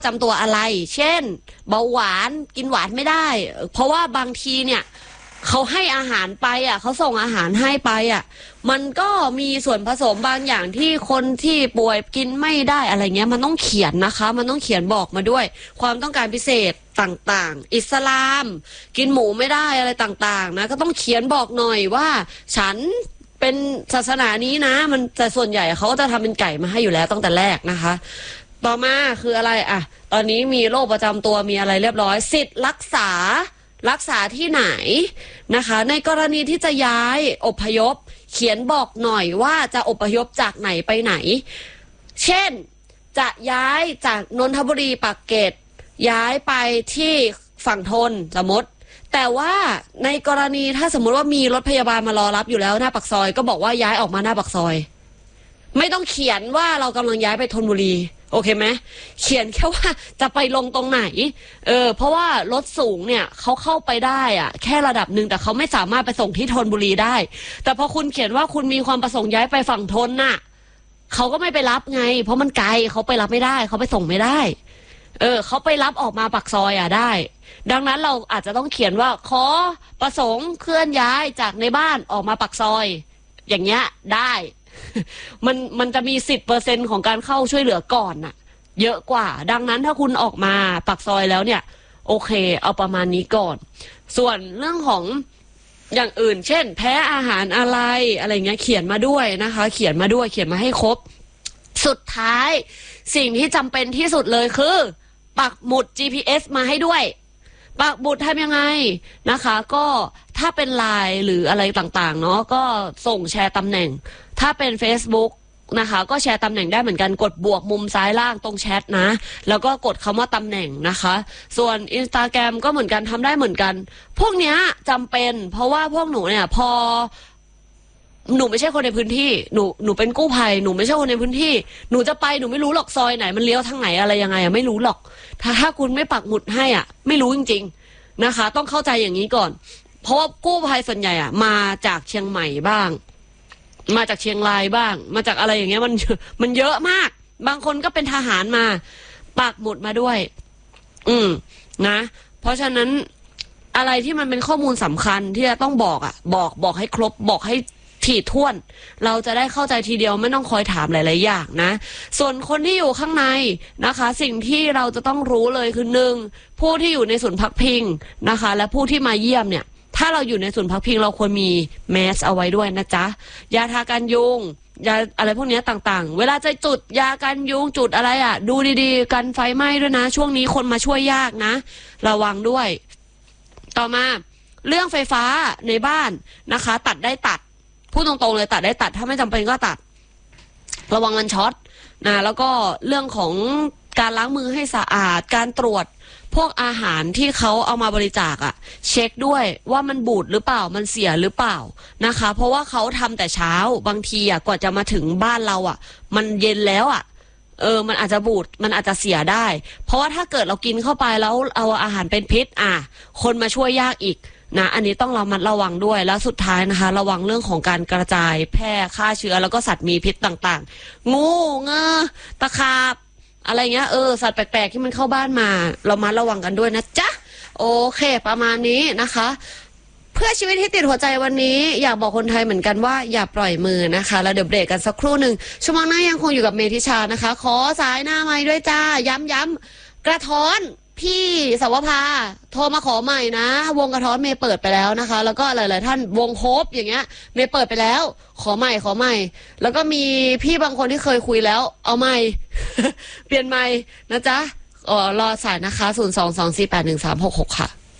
จำตัวอะไรเช่นเบาหวานกินหวานไม่ได้เพราะว่าบางทีเนี่ยเขาให้อาหารไปเขาส่งอาหารให้ไปมันก็มีส่วนผสมบางอย่างที่คนที่ป่วยกินไม่ได้อะไรเงี้ยมันต้องเขียนนะคะมันต้องเขียนบอกมาด้วยความต้องการพิเศษต่างๆอิสลามกินหมูไม่ได้อะไรต่างๆนะก็ต้องเขียนบอกหน่อยว่าฉันเป็นศาสนานี้นะมันแต่ส่วนใหญ่เขาก็จะทำเป็นไก่มาให้อยู่แล้วตั้งแต่แรกนะคะต่อมาคืออะไรตอนนี้มีโรคประจำตัวมีอะไรเรียบร้อยสิทธิ์รักษาที่ไหนนะคะในกรณีที่จะย้ายอพยพเขียนบอกหน่อยว่าจะอพยพจากไหนไปไหนเช่นจะย้ายจากนนทบุรีปากเกร็ดย้ายไปที่ฝั่งทนสมมติแต่ว่าในกรณีถ้าสมมติว่ามีรถพยาบาลมารอรับอยู่แล้วหน้าปากซอยก็บอกว่าย้ายออกมาหน้าปากซอยไม่ต้องเขียนว่าเรากำลังย้ายไปธนบุรีโอเคไหมเขียนแค่ว่าจะไปลงตรงไหนเพราะว่ารถสูงเนี่ยเขาเข้าไปได้แค่ระดับหนึ่งแต่เขาไม่สามารถไปส่งที่ธนบุรีได้แต่พอคุณเขียนว่าคุณมีความประสงค์ย้ายไปฝั่งทนน่ะเขาก็ไม่ไปรับไงเพราะมันไกลเขาไปรับไม่ได้เขาไปส่งไม่ได้เขาไปรับออกมาปากซอยได้ดังนั้นเราอาจจะต้องเขียนว่าขอประสงค์เคลื่อนย้ายจากในบ้านออกมาปากซอยอย่างเงี้ยได้มันจะมี10%ของการเข้าช่วยเหลือก่อนเยอะกว่าดังนั้นถ้าคุณออกมาปากซอยแล้วเนี่ยโอเคเอาประมาณนี้ก่อนส่วนเรื่องของอย่างอื่นเช่นแพ้อาหารอะไรเงี้ยเขียนมาด้วยนะคะเขียนมาให้ครบสุดท้ายสิ่งที่จำเป็นที่สุดเลยคือปักหมุด GPS มาให้ด้วยปักหมุดทำยังไงนะคะก็ถ้าเป็นไลน์หรืออะไรต่างๆเนาะก็ส่งแชร์ตำแหน่งถ้าเป็น Facebook นะคะก็แชร์ตำแหน่งได้เหมือนกันกดบวกมุมซ้ายล่างตรงแชทนะแล้วก็กดคำว่าตำแหน่งนะคะส่วน Instagram ก็เหมือนกันทำได้เหมือนกันพวกเนี้ยจำเป็นเพราะว่าพวกหนูเนี่ยพอหนูไม่ใช่คนในพื้นที่หนูเป็นกู้ภัยหนูไม่ใช่คนในพื้นที่หนูจะไปหนูไม่รู้หรอกซอยไหนมันเลี้ยวทางไหนอะไรยังไงไม่รู้หรอกถ้าคุณไม่ปักหมุดให้ไม่รู้จริงๆนะคะต้องเข้าใจอย่างนี้ก่อนเพราะว่ากู้ภัยส่วนใหญ่มาจากเชียงใหม่บ้างมาจากเชียงรายบ้างมาจากอะไรอย่างเงี้ยมันเยอะมากบางคนก็เป็นทหารมาปักหมุดมาด้วยนะเพราะฉะนั้นอะไรที่มันเป็นข้อมูลสำคัญที่จะต้องบอกบอกให้ครบบอกให้ถี่ถ้วนเราจะได้เข้าใจทีเดียวไม่ต้องคอยถามหลายๆอย่างนะส่วนคนที่อยู่ข้างในนะคะสิ่งที่เราจะต้องรู้เลยคือ1ผู้ที่อยู่ในศูนย์พักพิงนะคะและผู้ที่มาเยี่ยมเนี่ยถ้าเราอยู่ในศูนย์พักพิงเราควรมีแมสเอาไว้ด้วยนะจ๊ะยาทากันยุงยาอะไรพวกนี้ต่างๆเวลาจะจุดยากันยุงจุดอะไรดูดีๆกันไฟไหม้ด้วยนะช่วงนี้คนมาช่วยยากนะระวังด้วยต่อมาเรื่องไฟฟ้าในบ้านนะคะตัดได้ตัดพูดตรงๆเลยตัดได้ตัดถ้าไม่จำเป็นก็ตัดระวังมันช็อตนะแล้วก็เรื่องของการล้างมือให้สะอาดการตรวจพวกอาหารที่เขาเอามาบริจาคเช็คด้วยว่ามันบูดหรือเปล่ามันเสียหรือเปล่านะคะเพราะว่าเขาทำแต่เช้าบางทีกว่าจะมาถึงบ้านเรามันเย็นแล้วมันอาจจะบูดมันอาจจะเสียได้เพราะว่าถ้าเกิดเรากินเข้าไปแล้วเอาอาหารเป็นพิษคนมาช่วยยากอีกนะอันนี้ต้องระวังด้วยแล้วสุดท้ายนะคะระวังเรื่องของการกระจายแพร่ฆ่าเชื้อแล้วก็สัตว์มีพิษต่างๆงูเงือตะขาบอะไรเงี้ยสัตว์แปลกๆที่มันเข้าบ้านมาเรามาระวังกันด้วยนะจ๊ะโอเคประมาณนี้นะคะเพื่อชีวิตที่ติดหัวใจวันนี้อยากบอกคนไทยเหมือนกันว่าอย่าปล่อยมือนะคะแล้วเดี๋ยวเบรกกันสักครู่หนึ่งชั่วโมงหน้ายังคงอยู่กับเมธิชานะคะขอสายหน้าไม้ด้วยจ้าย้ำกระท้อนพี่สวภาโทรมาขอใหม่นะวงกระท้อนเมย์เปิดไปแล้วนะคะแล้วก็หลายๆท่านวงโฮปอย่างเงี้ยเมย์เปิดไปแล้วขอใหม่แล้วก็มีพี่บางคนที่เคยคุยแล้วเอาใหม่ เปลี่ยนใหม่นะจ๊ะรอสายนะคะ022481366ค่ะ